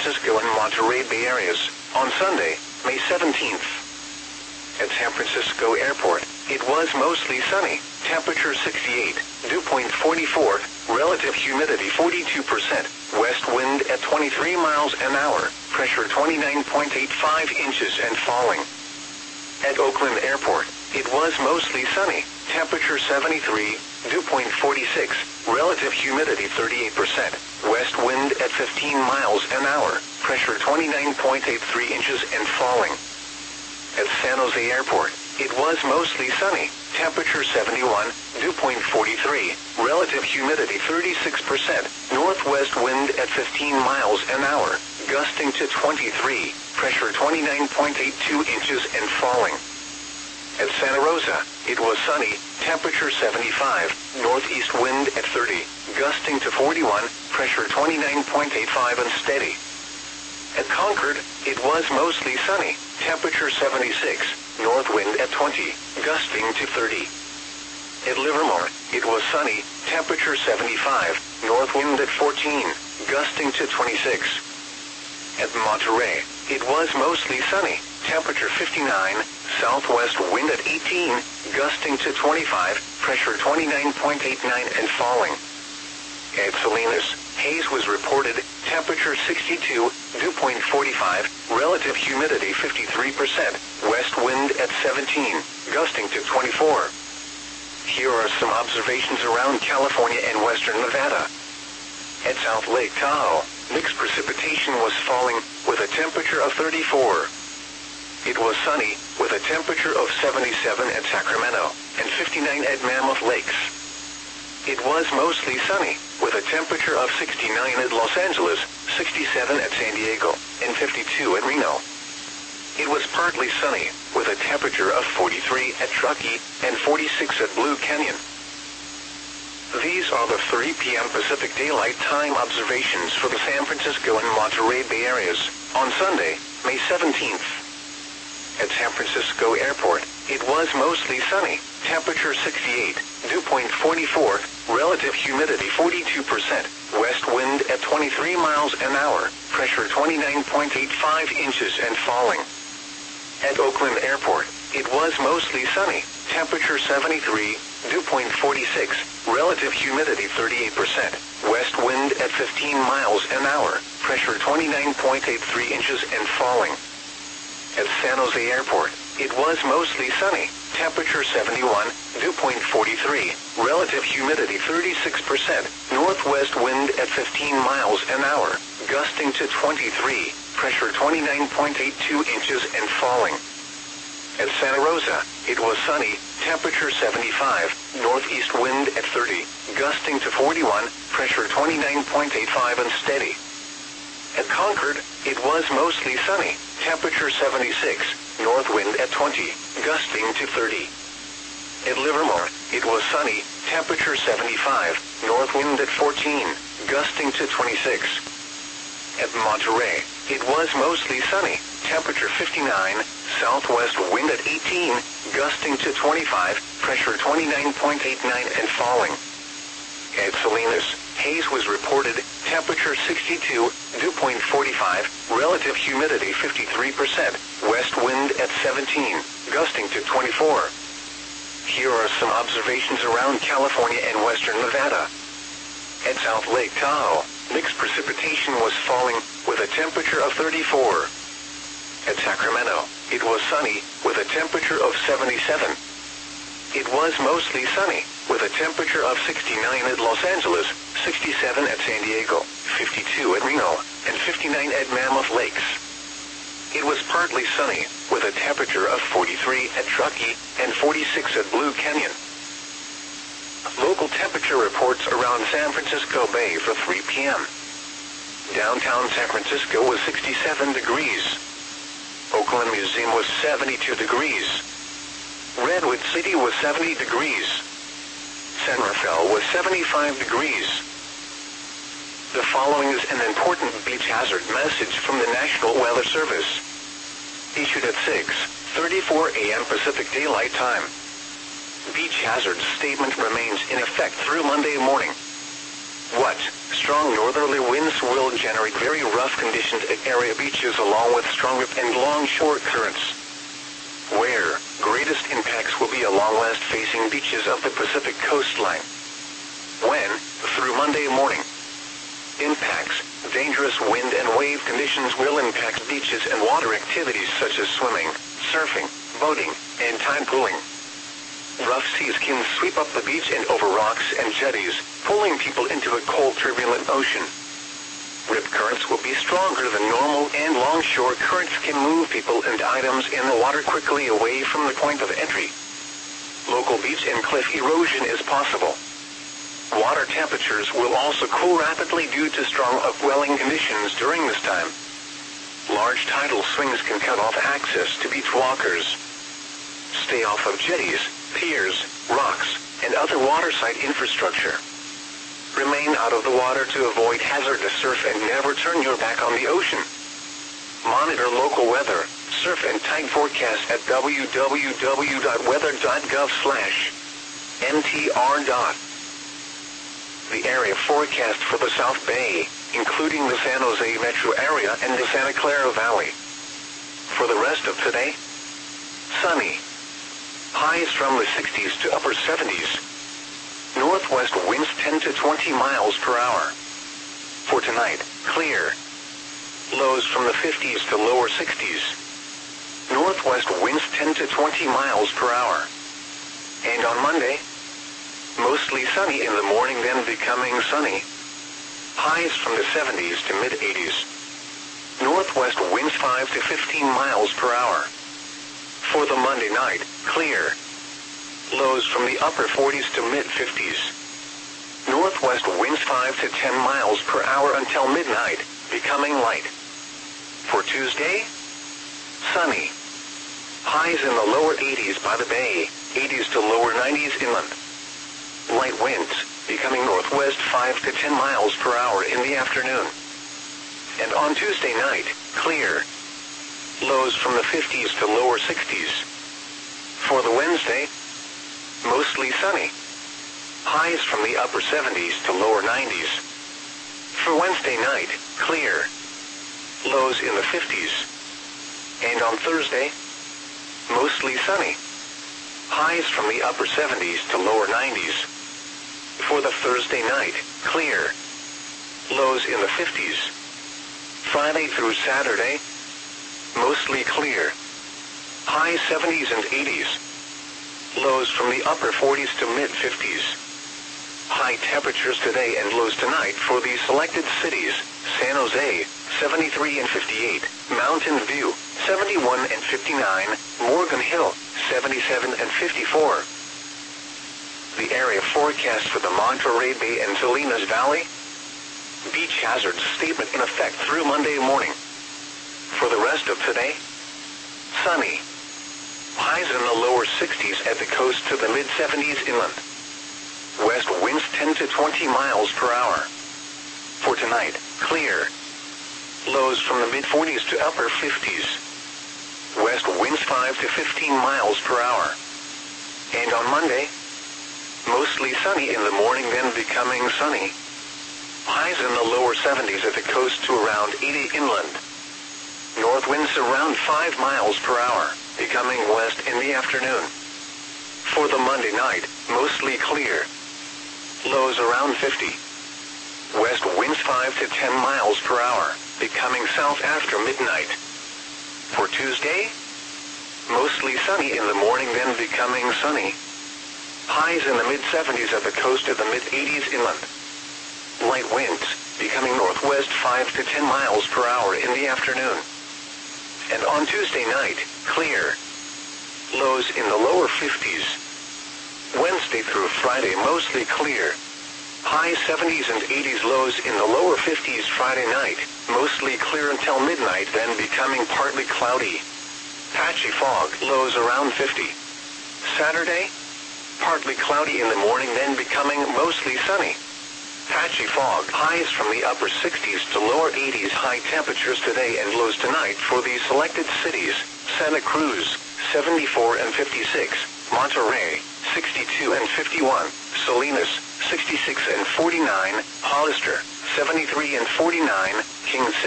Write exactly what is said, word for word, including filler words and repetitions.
Francisco and Monterey Bay areas on Sunday, May seventeenth. At San Francisco Airport, it was mostly sunny, temperature sixty-eight, dew point forty-four, relative humidity forty-two percent, west wind at twenty-three miles an hour, pressure twenty-nine point eight five inches and falling. At Oakland Airport, it was mostly sunny, temperature seventy-three, dew point forty-six, relative humidity thirty-eight percent, west wind at fifteen miles an hour, pressure twenty-nine point eight three inches and falling. At San Jose Airport, it was mostly sunny, temperature seventy-one, dew point forty-three, relative humidity thirty-six percent, northwest wind at fifteen miles an hour, gusting to twenty-three, pressure twenty-nine point eight two inches and falling. At Santa Rosa, it was sunny, temperature seventy-five, northeast wind at thirty, gusting to forty-one, pressure twenty-nine point eight five and steady. At Concord, it was mostly sunny, temperature seventy-six, north wind at twenty, gusting to thirty. At Livermore, it was sunny, temperature seventy-five, north wind at fourteen, gusting to twenty-six. At Monterey, it was mostly sunny, temperature fifty-nine, southwest wind at eighteen, gusting to twenty-five, pressure twenty-nine point eight nine and falling. At Salinas, haze was reported, temperature sixty-two, dew point forty-five, relative humidity fifty-three percent, west wind at seventeen, gusting to twenty-four. Here are some observations around California and western Nevada. At South Lake Tahoe, mixed precipitation was falling, with a temperature of thirty-four. It was sunny, with a temperature of seventy-seven at Sacramento, and fifty-nine at Mammoth Lakes. It was mostly sunny, with a temperature of sixty-nine at Los Angeles, sixty-seven at San Diego, and fifty-two at Reno. It was partly sunny, with a temperature of forty-three at Truckee, and forty-six at Blue Canyon. These are the three p m Pacific Daylight Time observations for the San Francisco and Monterey Bay areas on Sunday, May seventeenth. At San Francisco Airport, it was mostly sunny, temperature sixty-eight, dew point forty-four, relative humidity forty-two percent, west wind at twenty-three miles an hour, pressure twenty-nine point eight five inches and falling. At Oakland Airport, it was mostly sunny, temperature seventy-three, dew point forty-six, relative humidity thirty-eight percent, west wind at fifteen miles an hour, pressure twenty-nine point eight three inches and falling. At San Jose Airport, it was mostly sunny, temperature seventy-one, dew point forty-three, relative humidity thirty-six percent, northwest wind at fifteen miles an hour, gusting to twenty-three, pressure twenty-nine point eight two inches and falling. At Santa Rosa, it was sunny, temperature seventy-five, northeast wind at thirty, gusting to forty-one, pressure twenty-nine point eight five and steady. At Concord, it was mostly sunny, temperature seventy-six, north wind at twenty, gusting to thirty. At Livermore, it was sunny, temperature seventy-five, north wind at fourteen, gusting to twenty-six. At Monterey, it was mostly sunny, temperature fifty-nine, southwest wind at eighteen, gusting to twenty-five, pressure twenty-nine point eight nine and falling. At Salinas, haze was reported, temperature sixty-two, dew point forty-five, relative humidity fifty-three percent, west wind at seventeen, gusting to twenty-four. Here are some observations around California and western Nevada. At South Lake Tahoe, mixed precipitation was falling, with a temperature of thirty-four. At Sacramento, it was sunny, with a temperature of seventy-seven. It was mostly sunny, with a temperature of sixty-nine at Los Angeles, sixty-seven at San Diego, fifty-two at Reno, and fifty-nine at Mammoth Lakes. It was partly sunny, with a temperature of forty-three at Truckee and forty-six at Blue Canyon. Local temperature reports around San Francisco Bay for three p m Downtown San Francisco was sixty-seven degrees. Oakland Museum was seventy-two degrees. Redwood City was seventy degrees. San Rafael was seventy-five degrees. The following is an important beach hazard message from the National Weather Service. Issued at six thirty-four a m Pacific Daylight Time. Beach hazard statement remains in effect through Monday morning. What? Strong northerly winds will generate very rough conditions at area beaches along with stronger and long shore currents. Where greatest impacts will be along west-facing beaches of the Pacific coastline. When? Through Monday morning. Impacts. Dangerous wind and wave conditions will impact beaches and water activities such as swimming, surfing, boating, and tide pooling. Rough seas can sweep up the beach and over rocks and jetties, pulling people into a cold, turbulent ocean. Rip currents will be stronger than normal, and longshore currents can move people and items in the water quickly away from the point of entry. Local beach and cliff erosion is possible. Water temperatures will also cool rapidly due to strong upwelling conditions during this time. Large tidal swings can cut off access to beach walkers. Stay off of jetties, piers, rocks, and other waterside infrastructure. Remain out of the water to avoid hazardous surf and never turn your back on the ocean. Monitor local weather, surf and tide forecasts at w w w dot weather dot gov slash m t r. The area forecast for the South Bay, including the San Jose metro area and the Santa Clara Valley. For the rest of today, sunny. Highs from the sixties to upper seventies. Northwest winds ten to twenty miles per hour. For tonight, clear. Lows from the fifties to lower sixties. Northwest winds ten to twenty miles per hour. And on Monday, mostly sunny in the morning, then becoming sunny. Highs from the seventies to mid-eighties. Northwest winds five to fifteen miles per hour. For the Monday night, clear. Lows from the upper forties to mid-fifties. Northwest winds five to ten miles per hour until midnight, becoming light. For Tuesday, sunny. Highs in the lower eighties by the bay, eighties to lower nineties inland. Light winds, becoming northwest five to ten miles per hour in the afternoon. And on Tuesday night, clear. Lows from the fifties to lower sixties. For the Wednesday, mostly sunny. Highs from the upper seventies to lower nineties. For Wednesday night, clear. Lows in the fifties. And on Thursday, mostly sunny. Highs from the upper seventies to lower nineties. For the Thursday night, clear. Lows in the fifties. Friday through Saturday, mostly clear. High seventies and eighties. Lows from the upper forties to mid-fifties. High temperatures today and lows tonight for the selected cities: San Jose, seventy-three and fifty-eight, Mountain View, seventy-one and fifty-nine, Morgan Hill, seventy-seven and fifty-four. The area forecast for the Monterey Bay and Salinas Valley. Beach hazards statement in effect through Monday morning. For the rest of today, sunny. Highs in the lower sixties at the coast to the mid-seventies inland. West winds ten to twenty miles per hour. For tonight, clear. Lows from the mid-forties to upper fifties. West winds five to fifteen miles per hour. And on Monday, mostly sunny in the morning, then becoming sunny. Highs in the lower seventies at the coast to around eighty inland. North winds around five miles per hour, becoming west in the afternoon. For the Monday night, mostly clear. Lows around fifty. West winds five to ten miles per hour, becoming south after midnight. For Tuesday, mostly sunny in the morning, then becoming sunny. Highs in the mid-seventies at the coast to the mid-eighties inland. Light winds, becoming northwest five to ten miles per hour in the afternoon. And on Tuesday night, clear. Lows in the lower fifties. Wednesday through Friday, mostly clear. High seventies and eighties, lows in the lower fifties Friday night, mostly clear until midnight, then becoming partly cloudy. Patchy fog, lows around fifty. Saturday, partly cloudy in the morning, then becoming mostly sunny. Patchy fog, highs from the upper sixties to lower eighties, high temperatures today and lows tonight for the selected cities: Santa Cruz, seventy-four and fifty-six, Monterey, sixty-two and fifty-one, Salinas, sixty-six and forty-nine, Hollister, seventy-three and forty-nine, King